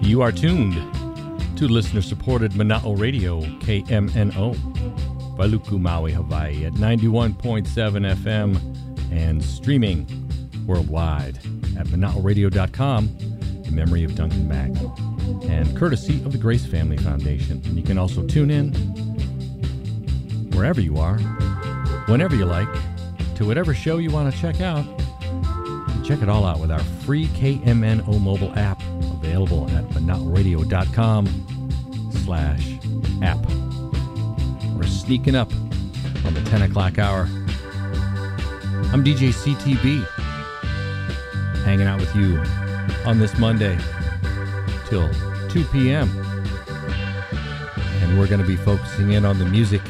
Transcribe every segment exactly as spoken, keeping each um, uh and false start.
You are tuned to listener-supported Mana'o Radio, K M N O, Wailuku, Maui, Hawaii, at ninety-one point seven F M and streaming worldwide at mana'o radio dot com in memory of Duncan Mack and courtesy of the Grace Family Foundation. And you can also tune in wherever you are, whenever you like, to whatever show you want to check out. Check it all out with our free K M N O mobile app, available at mana'o radio dot com slash app. We're sneaking up on the ten o'clock hour. I'm D J C T B, hanging out with you on this Monday till two p.m. And we're going to be focusing in on the music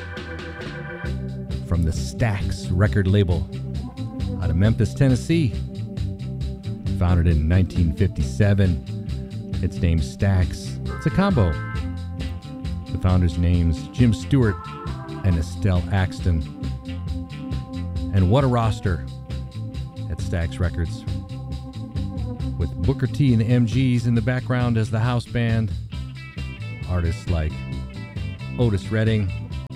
from the Stax record label out of Memphis, Tennessee. Founded in nineteen fifty-seven. It's named Stax. It's a combo. The founders' names, Jim Stewart and Estelle Axton. And what a roster at Stax Records. With Booker T and the M Gs in the background as the house band. Artists like Otis Redding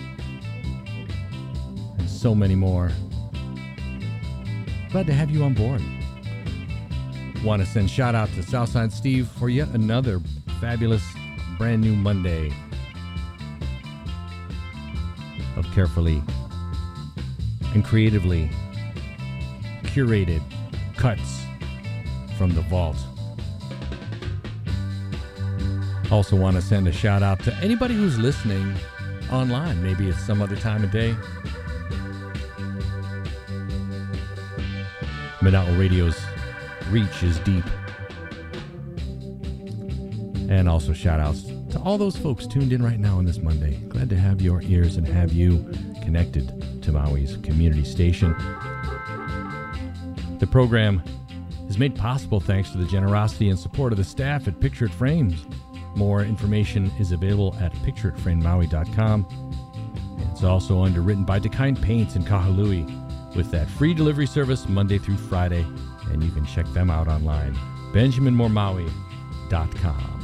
and so many more. Glad to have you on board. Want to send shout out to Southside Steve for yet another fabulous brand new Monday of carefully and creatively curated cuts from the vault. Also want to send a shout out to anybody who's listening online. Maybe it's some other time of day. Mana'o Radio's reach is deep. And also shout outs to all those folks tuned in right now on this Monday. Glad to have your ears and have you connected to Maui's community station. The program is made possible thanks to the generosity and support of the staff at Picture It Frames. More information is available at picture it frame maui dot com. It's also underwritten by DeKind Paints in Kahului with that free delivery service Monday through Friday. And you can check them out online, benjamin moore maui dot com.